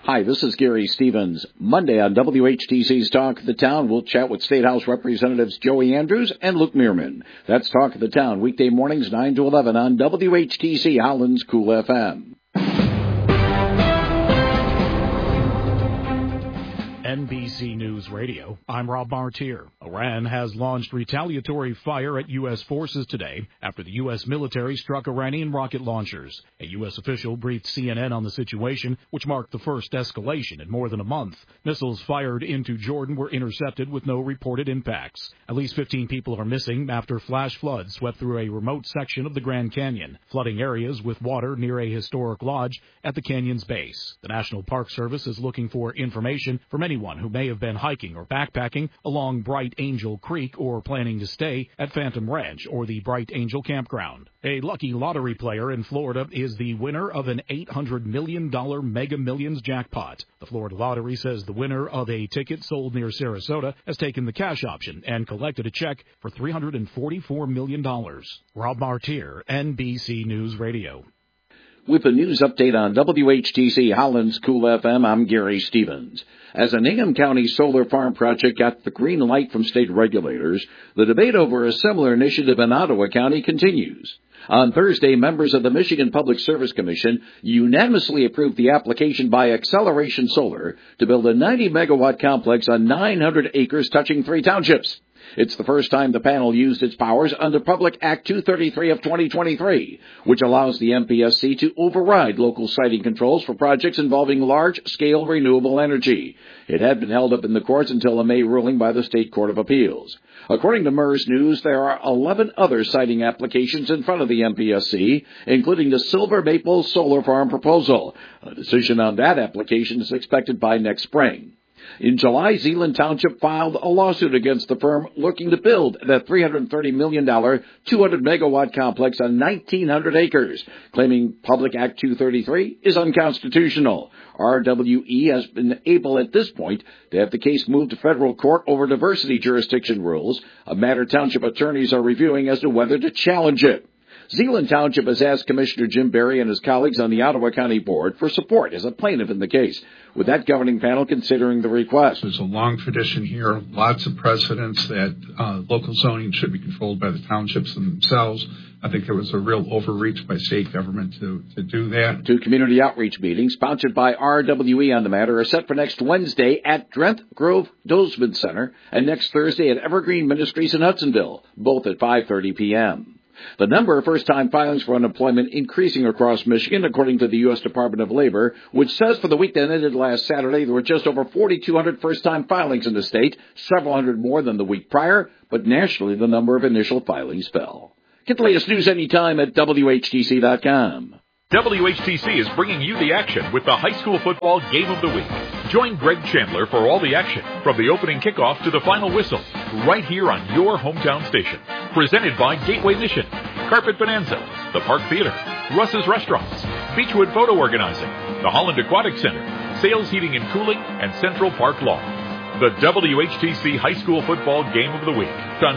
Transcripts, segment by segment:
Hi, this is Gary Stevens. Monday on WHTC's Talk of the Town, we'll chat with State House Representatives Joey Andrews and Luke Meerman. That's Talk of the Town, weekday mornings 9 to 11 on WHTC Holland's Cool FM. NBC News Radio, I'm Rob Martier. Iran has launched retaliatory fire at U.S. forces today after the U.S. military struck Iranian rocket launchers. A U.S. official briefed CNN on the situation, which marked the first escalation in more than a month. Missiles fired into Jordan were intercepted with no reported impacts. At least 15 people are missing after flash floods swept through a remote section of the Grand Canyon, flooding areas with water near a historic lodge at the canyon's base. The National Park Service is looking for information from anyone who may have been hiking or backpacking along Bright Angel Creek or planning to stay at Phantom Ranch or the Bright Angel Campground. A lucky lottery player in Florida is the winner of an $800 million Mega Millions jackpot. The Florida Lottery says the winner of a ticket sold near Sarasota has taken the cash option and collected a check for $344 million. Rob Martier, NBC News Radio. With a news update on WHTC Holland's Cool FM, I'm Gary Stevens. As a Ingham County solar farm project got the green light from state regulators, the debate over a similar initiative in Ottawa County continues. On Thursday, members of the Michigan Public Service Commission unanimously approved the application by Acceleration Solar to build a 90-megawatt complex on 900 acres touching 3 townships. It's the first time the panel used its powers under Public Act 233 of 2023, which allows the MPSC to override local siting controls for projects involving large-scale renewable energy. It had been held up in the courts until a May ruling by the State Court of Appeals. According to MERS News, there are 11 other siting applications in front of the MPSC, including the Silver Maple Solar Farm proposal. A decision on that application is expected by next spring. In July, Zeeland Township filed a lawsuit against the firm looking to build that $330 million 200-megawatt complex on 1,900 acres, claiming Public Act 233 is unconstitutional. RWE has been able at this point to have the case moved to federal court over diversity jurisdiction rules, a matter township attorneys are reviewing as to whether to challenge it. Zeeland Township has asked Commissioner Jim Berry and his colleagues on the Ottawa County Board for support as a plaintiff in the case, with that governing panel considering the request. There's a long tradition here, lots of precedents that local zoning should be controlled by the townships themselves. I think there was a real overreach by state government to do that. 2 community outreach meetings sponsored by RWE on the matter are set for next Wednesday at Drent Grove Dozman Center and next Thursday at Evergreen Ministries in Hudsonville, both at 5:30 p.m. The number of first-time filings for unemployment increasing across Michigan, according to the U.S. Department of Labor, which says for the week that ended last Saturday, there were just over 4,200 first-time filings in the state, several hundred more than the week prior, but nationally the number of initial filings fell. Get the latest news anytime at WHTC.com. WHTC is bringing you the action with the high school football game of the week. Join Greg Chandler for all the action, from the opening kickoff to the final whistle, right here on your hometown station. Presented by Gateway Mission, Carpet Bonanza, the Park Theater, Russ's Restaurants, Beechwood Photo Organizing, the Holland Aquatic Center, Sales Heating and Cooling, and Central Park Law. The WHTC High School Football Game of the Week on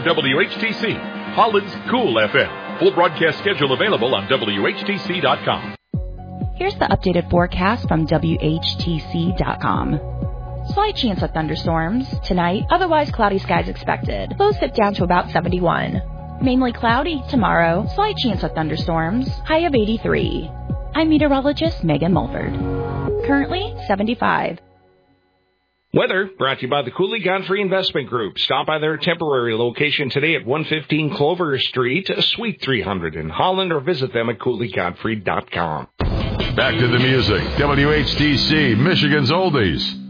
WHTC, Holland's Cool FM. Full broadcast schedule available on WHTC.com. Here's the updated forecast from WHTC.com. Slight chance of thunderstorms tonight, otherwise cloudy skies expected. Lows dip down to about 71. Mainly cloudy tomorrow, slight chance of thunderstorms, high of 83. I'm meteorologist Megan Mulford. Currently 75. Weather brought to you by the Cooley Godfrey Investment Group. Stop by their temporary location today at 115 Clover Street, Suite 300 in Holland, or visit them at CooleyGodfrey.com. Back to the music. WHTC, Michigan's Oldies.